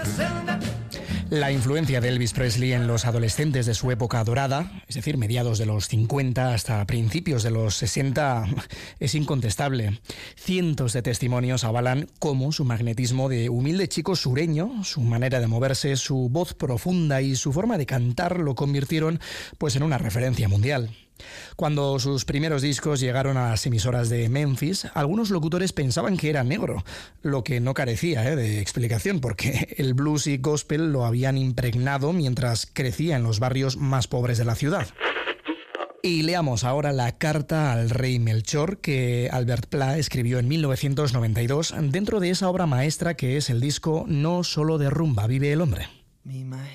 La influencia de Elvis Presley en los adolescentes de su época dorada, es decir, mediados de los 50 hasta principios de los 60, es incontestable. Cientos de testimonios avalan cómo su magnetismo de humilde chico sureño, su manera de moverse, su voz profunda y su forma de cantar lo convirtieron pues en una referencia mundial. Cuando sus primeros discos llegaron a las emisoras de Memphis, algunos locutores pensaban que era negro, lo que no carecía de explicación, porque el blues y gospel lo habían impregnado mientras crecía en los barrios más pobres de la ciudad. Y leamos ahora la carta al rey Melchor que Albert Pla escribió en 1992 dentro de esa obra maestra que es el disco No solo de rumba vive el hombre.